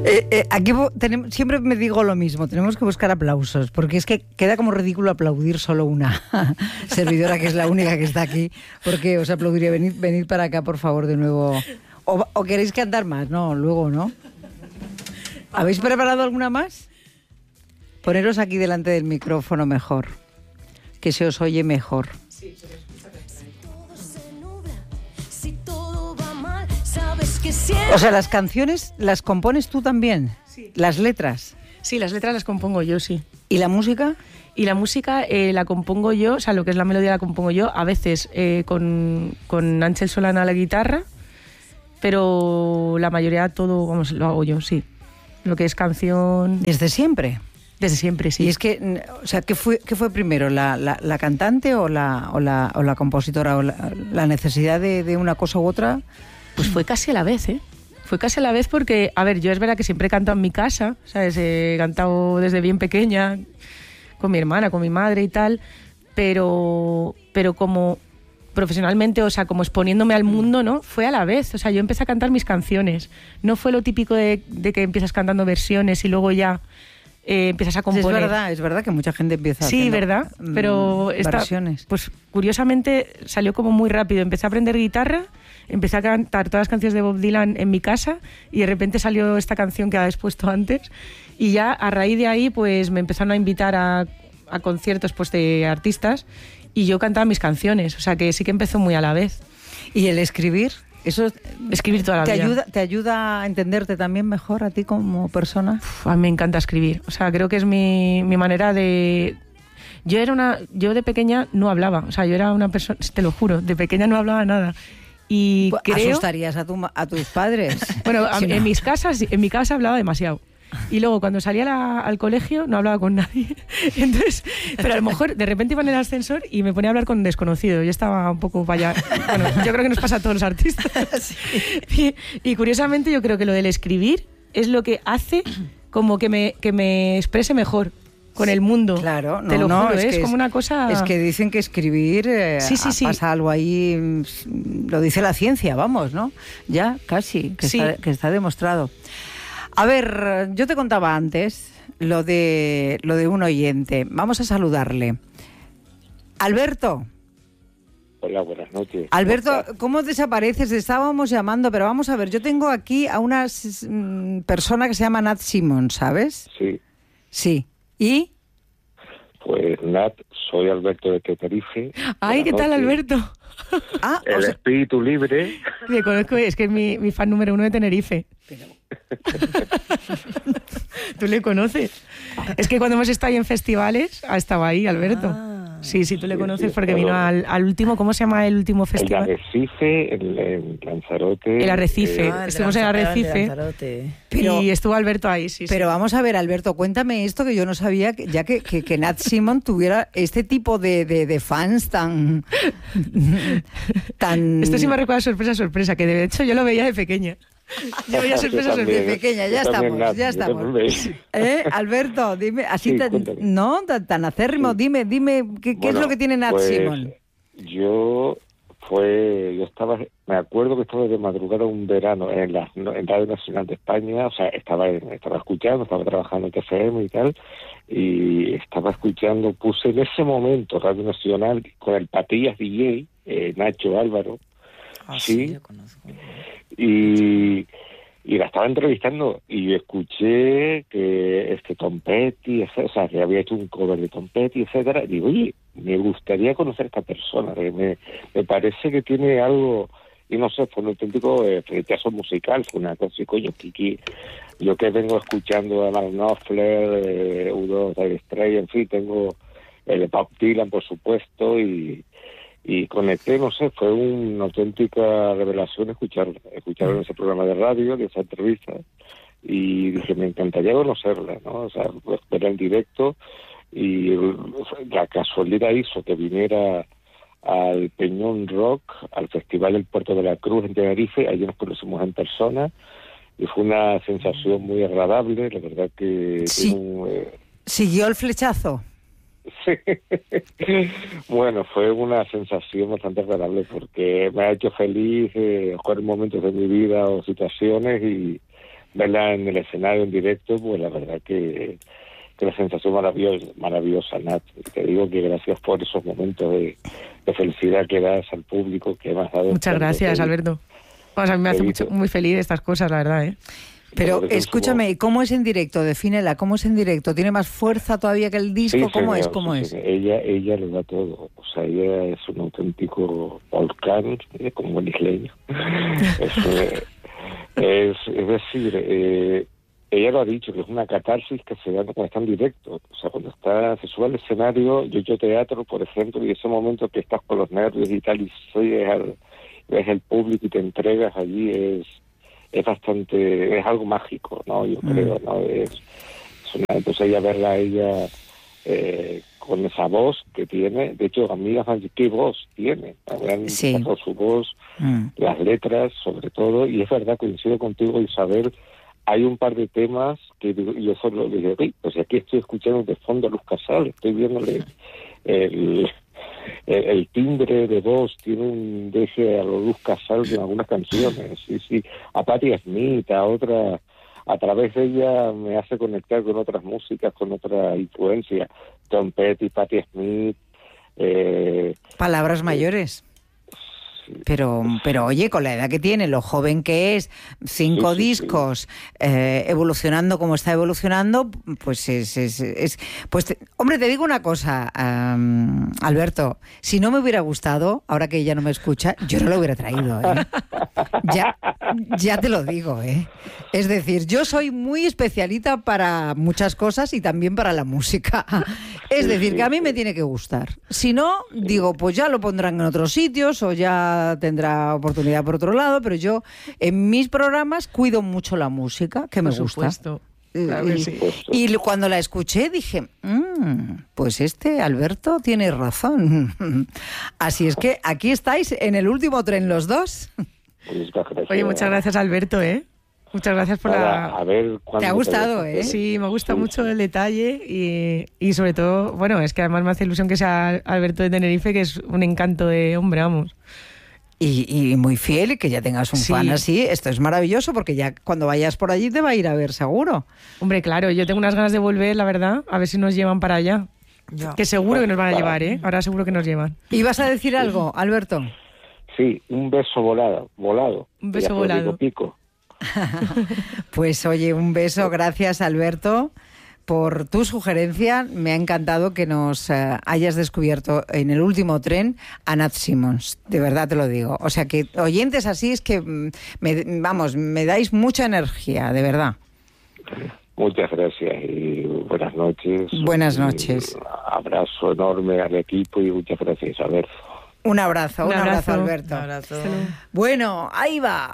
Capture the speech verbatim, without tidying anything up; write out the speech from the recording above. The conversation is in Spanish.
Eh, eh, aquí tenemos, siempre me digo lo mismo, tenemos que buscar aplausos, porque es que queda como ridículo aplaudir solo una servidora, que es la única que está aquí, porque os aplaudiría. Venid, venid para acá, por favor, de nuevo. O, o queréis cantar más, no, luego, ¿no? ¿Habéis preparado alguna más? Poneros aquí delante del micrófono mejor, que se os oye mejor. Sí, se escucha perfecto. O sea, las canciones las compones tú también, sí. Las letras. Sí, las letras las compongo yo, sí. ¿Y la música? Y la música eh, la compongo yo, o sea, lo que es la melodía la compongo yo, a veces eh, con, con Ángel Solana a la guitarra, pero la mayoría todo, vamos, lo hago yo, sí. Lo que es canción... ¿Desde siempre? Desde siempre, sí. Y es que, o sea, ¿qué fue, qué fue primero, la, la, la cantante o la, o la, o la compositora? ¿O la, la necesidad de, de una cosa u otra? Pues fue casi a la vez, ¿eh? Fue casi a la vez porque, a ver, yo es verdad que siempre he cantado en mi casa, ¿sabes? He cantado desde bien pequeña, con mi hermana, con mi madre y tal, pero, pero como profesionalmente, o sea, como exponiéndome al mundo, ¿no? Fue a la vez, o sea, yo empecé a cantar mis canciones. No fue lo típico de, de que empiezas cantando versiones y luego ya eh, empiezas a componer. Es verdad, es verdad que mucha gente empieza sí, verdad, pero esta, versiones. Pues curiosamente salió como muy rápido. Empecé a aprender guitarra, empecé a cantar todas las canciones de Bob Dylan en mi casa y de repente salió esta canción que habéis puesto antes y ya a raíz de ahí pues me empezaron a invitar a, a conciertos pues de artistas y yo cantaba mis canciones, o sea que sí que empezó muy a la vez. ¿Y el escribir? Eso escribir toda la te vida. Ayuda, ¿Te ayuda a entenderte también mejor a ti como persona? Uf, a mí me encanta escribir, o sea, creo que es mi, mi manera de... Yo era una, yo de pequeña no hablaba, o sea, yo era una persona, te lo juro, de pequeña no hablaba nada. Y pues creo... ¿Asustarías a, tu, a tus padres? Bueno, a, si no. en mis casas, en mi casa hablaba demasiado. Y luego cuando salía la, al colegio no hablaba con nadie. Entonces, pero a lo mejor de repente iba en el ascensor y me ponía a hablar con un desconocido. Yo estaba un poco para allá. Bueno, yo creo que nos pasa a todos los artistas. Sí. Y, y curiosamente yo creo que lo del escribir es lo que hace como que me, que me exprese mejor con el mundo. Claro, no, te lo no, juro, es, es que como es, una cosa... Es que dicen que escribir eh, sí, sí, sí. pasa algo ahí, lo dice la ciencia, vamos, ¿no? Ya, casi, que, sí. está, que está demostrado. A ver, yo te contaba antes lo de, lo de un oyente. Vamos a saludarle. Alberto. Hola, buenas noches. Alberto, ¿cómo, ¿cómo desapareces? Estábamos llamando, pero vamos a ver, yo tengo aquí a una mm, persona que se llama Nat Simon, ¿sabes? Sí. Sí. ¿Y? Pues Nat, soy Alberto de Tenerife. Ay, ¿qué tal, Alberto? Ah, el o sea, espíritu libre. Me conozco, es que es mi, mi fan número uno de Tenerife. Pero... ¿Tú le conoces? Es que cuando hemos estado ahí en festivales, ha estado ahí, Alberto. Ah. Sí, sí, tú le conoces sí, porque vino al, al último, ¿cómo se llama el último festival? El Arrecife, el, el Lanzarote. El Arrecife, eh, ah, estuvimos en el Arrecife. Pero, y estuvo Alberto ahí, sí. Pero sí. Vamos a ver, Alberto, cuéntame esto que yo no sabía, que, ya que, que, que Nat Simon tuviera este tipo de, de, de fans tan, tan... Esto sí me recuerda sorpresa, sorpresa, que de hecho yo lo veía de pequeña. Yo veía sorpresa, sorpresa. De pequeña, ya estamos, Nat, ya estamos. ¿Eh, Alberto, dime, así sí, tan, no, tan, tan acérrimo, sí. dime, dime, ¿qué, bueno, qué es lo que tiene Nat pues, Simon? Yo fue, yo estaba, me acuerdo que estaba de madrugada un verano en la en Radio Nacional de España, o sea, estaba estaba escuchando, estaba trabajando en T F M y tal, y estaba escuchando, puse en ese momento Radio Nacional con el Patillas D J, eh, Nacho Álvaro, ah, sí, sí, yo conozco. y y la estaba entrevistando y escuché que este Tom Petty, o sea, que había hecho un cover de Tom Petty, etcétera, y digo, oye, me gustaría conocer a esta persona, que me, me parece que tiene algo, y no sé, fue un auténtico eh, rechazo musical, fue una cosa, y coño, Kiki, yo que vengo escuchando a Mark Knopfler, eh, U dos, Dire Straits, en fin, tengo el de Bob Dylan, por supuesto, y y conecté, no sé, fue una auténtica revelación escuchar escuchar en ese programa de radio, de esa entrevista, y dije, me encantaría conocerla, ¿no? O sea, pues, ver en directo, y la casualidad hizo que viniera al Peñón Rock, al Festival del Puerto de la Cruz en Tenerife, allí nos conocimos en persona, y fue una sensación muy agradable, la verdad que... Sí. Un, eh... ¿Siguió el flechazo? Sí. Bueno, fue una sensación bastante agradable porque me ha hecho feliz eh, jugar momentos de mi vida o situaciones y verla en el escenario en directo, pues la verdad que, que la sensación maravillosa, maravillosa, Nat. Te digo que gracias por esos momentos de, de felicidad que das al público, que me has dado. Muchas gracias, te, Alberto. O sea, a mí me hace te mucho, muy feliz estas cosas, la verdad, ¿eh? Pero escúchame, ¿cómo es en directo? Defínela, ¿cómo es en directo? ¿Tiene más fuerza todavía que el disco? Sí, ¿Cómo señor, es? ¿Cómo sí, es? señor. Ella, ella lo da todo. O sea, ella es un auténtico volcán, eh, como el isleño. es, eh, es, es decir, eh, ella lo ha dicho, que es una catarsis que se da cuando está en directo. O sea, cuando está, se sube al escenario, yo he hecho teatro, por ejemplo, y ese momento que estás con los nervios y tal, y ves al, ves el público y te entregas allí, es es bastante, es algo mágico, ¿no? Yo mm. creo, ¿no? Es, es una, entonces ella verla a ella eh, con esa voz que tiene, de hecho, amigas van a decir, ¿qué voz tiene? Habrán sí. por su voz, mm. las letras, sobre todo, y es verdad, coincido contigo, Isabel, hay un par de temas que yo solo le dije, uy, pues aquí estoy escuchando de fondo a Luz Casal, estoy viéndole el... El, el timbre de voz tiene un deje a lo Luz Casal en algunas canciones, sí, sí, a Patti Smith, a otra, a través de ella me hace conectar con otras músicas, con otra influencia, Tom Petty, Patti Smith. Eh, Palabras mayores. Pero, pero oye, con la edad que tiene, lo joven que es, cinco sí, sí, discos, sí. Eh, evolucionando como está evolucionando, pues es... es, es pues te, hombre, te digo una cosa, um, Alberto, si no me hubiera gustado, ahora que ella no me escucha, yo no lo hubiera traído, ¿eh? Ya, ya te lo digo, ¿eh? Es decir, yo soy muy especialita para muchas cosas y también para la música. Es decir, que a mí me tiene que gustar. Si no, digo, pues ya lo pondrán en otros sitios o ya tendrá oportunidad por otro lado, pero yo en mis programas cuido mucho la música, que me por gusta. Supuesto. Claro que sí. Y cuando la escuché dije, mmm, pues este Alberto tiene razón. Así es que aquí estáis en el último tren los dos. Oye, muchas gracias, Alberto, ¿eh? Muchas gracias por Nada, la... A ver, ¿te ha gustado, eh? Sí, me gusta sí, mucho sí. el detalle y, y sobre todo, bueno, es que además me hace ilusión que sea Alberto de Tenerife, que es un encanto de hombre, vamos. Y, y muy fiel, y que ya tengas un sí. fan así, esto es maravilloso, porque ya cuando vayas por allí te va a ir a ver seguro. Hombre, claro, yo tengo unas ganas de volver, la verdad, a ver si nos llevan para allá. Ya. Que seguro que nos van a llevar, ¿eh? Ahora seguro que nos llevan. ¿Y vas a decir algo, Alberto? Sí, un beso volado, volado. Un beso volado. Pico. Pues oye, un beso, gracias, Alberto, por tu sugerencia. Me ha encantado que nos uh, hayas descubierto en el último tren a Nat Simmons, de verdad te lo digo. O sea que oyentes así es que, me, vamos, me dais mucha energía, de verdad. Muchas gracias y buenas noches. Buenas noches. Un abrazo enorme al equipo y muchas gracias, Isabel. Un abrazo, un, un abrazo, abrazo, Alberto. Un abrazo. Bueno, ahí va.